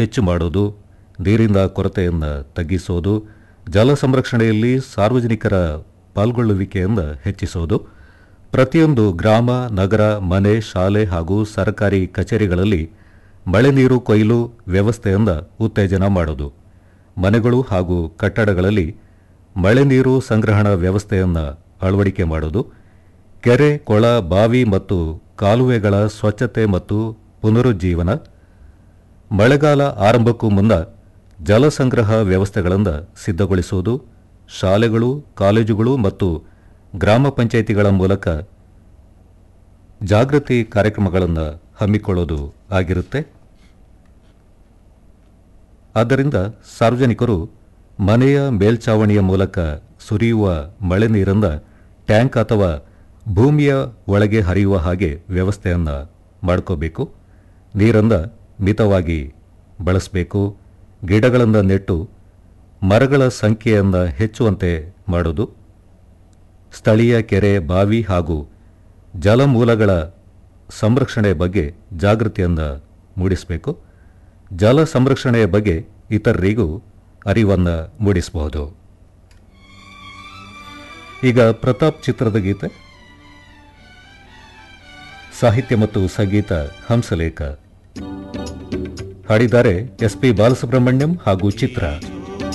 ಹೆಚ್ಚು ಮಾಡೋದು, ನೀರಿನ ಕೊರತೆಯನ್ನು ತಗ್ಗಿಸೋದು, ಜಲ ಸಂರಕ್ಷಣೆಯಲ್ಲಿ ಸಾರ್ವಜನಿಕರ ಪಾಲ್ಗೊಳ್ಳುವಿಕೆಯನ್ನು ಹೆಚ್ಚಿಸೋದು, ಪ್ರತಿಯೊಂದು ಗ್ರಾಮ, ನಗರ, ಮನೆ, ಶಾಲೆ ಹಾಗೂ ಸರ್ಕಾರಿ ಕಚೇರಿಗಳಲ್ಲಿ ಮಳೆ ನೀರು ಕೊಯ್ಲು ವ್ಯವಸ್ಥೆಯನ್ನು ಉತ್ತೇಜನ ಮಾಡೋದು, ಮನೆಗಳು ಹಾಗೂ ಕಟ್ಟಡಗಳಲ್ಲಿ ಮಳೆ ನೀರು ಸಂಗ್ರಹಣಾ ವ್ಯವಸ್ಥೆಯನ್ನು ಅಳವಡಿಕೆ ಮಾಡೋದು, ಕೆರೆ, ಕೊಳ, ಬಾವಿ ಮತ್ತು ಕಾಲುವೆಗಳ ಸ್ವಚ್ಛತೆ ಮತ್ತು ಪುನರುಜ್ಜೀವನ, ಮಳೆಗಾಲ ಆರಂಭಕ್ಕೂ ಮುನ್ನ ಜಲ ಸಂಗ್ರಹ ವ್ಯವಸ್ಥೆಗಳನ್ನು ಸಿದ್ಧಗೊಳಿಸುವುದು, ಶಾಲೆಗಳು, ಕಾಲೇಜುಗಳು ಮತ್ತು ಗ್ರಾಮ ಪಂಚಾಯಿತಿಗಳ ಮೂಲಕ ಜಾಗೃತಿ ಕಾರ್ಯಕ್ರಮಗಳನ್ನು ಹಮ್ಮಿಕೊಳ್ಳೋದು ಆಗಿರುತ್ತೆ. ಆದ್ದರಿಂದ ಸಾರ್ವಜನಿಕರು ಮನೆಯ ಮೇಲ್ಛಾವಣಿಯ ಮೂಲಕ ಸುರಿಯುವ ಮಳೆ ನೀರನ್ನು ಟ್ಯಾಂಕ್ ಅಥವಾ ಭೂಮಿಯ ಒಳಗೆ ಹರಿಯುವ ಹಾಗೆ ವ್ಯವಸ್ಥೆಯನ್ನು ಮಾಡ್ಕೋಬೇಕು. ನೀರನ್ನು ಮಿತವಾಗಿ ಬಳಸಬೇಕು. ಗಿಡಗಳನ್ನು ನೆಟ್ಟು ಮರಗಳ ಸಂಖ್ಯೆಯನ್ನು ಹೆಚ್ಚುವಂತೆ ಮಾಡೋದು, ಸ್ಥಳೀಯ ಕೆರೆ, ಬಾವಿ ಹಾಗೂ ಜಲಮೂಲಗಳ ಸಂರಕ್ಷಣೆ ಬಗ್ಗೆ ಜಾಗೃತಿಯನ್ನು ಮೂಡಿಸಬೇಕು. ಜಲ ಸಂರಕ್ಷಣೆಯ ಬಗ್ಗೆ ಇತರರಿಗೂ ಅರಿವನ್ನು ಮೂಡಿಸಬಹುದು. ಈಗ ಪ್ರತಾಪ್ ಚಿತ್ರದ ಗೀತೆ, ಸಾಹಿತ್ಯ ಮತ್ತು ಸಂಗೀತ ಹಂಸಲೇಖ, ಹಾಡಿದ್ದಾರೆ ಎಸ್ ಪಿ ಬಾಲಸುಬ್ರಹ್ಮಣ್ಯಂ ಹಾಗೂ ಚಿತ್ರ.